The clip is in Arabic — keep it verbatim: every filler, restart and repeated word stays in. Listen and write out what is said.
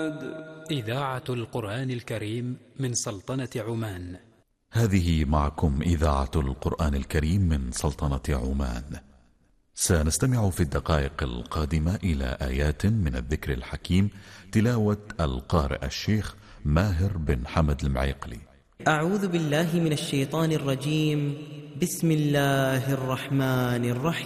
إذاعة القرآن الكريم من سلطنة عمان. هذه معكم إذاعة القرآن الكريم من سلطنة عمان. سنستمع في الدقائق القادمة إلى آيات من الذكر الحكيم، تلاوة القارئ الشيخ ماهر بن حمد المعيقلي. أعوذ بالله من الشيطان الرجيم. بسم الله الرحمن الرحيم.